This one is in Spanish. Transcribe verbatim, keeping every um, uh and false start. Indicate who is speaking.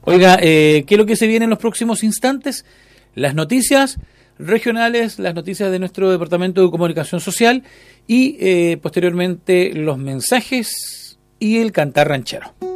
Speaker 1: Oiga, eh, ¿qué es lo que se viene en los próximos instantes? Las noticias regionales, las noticias de nuestro Departamento de Comunicación Social y eh, posteriormente los mensajes y el cantar ranchero.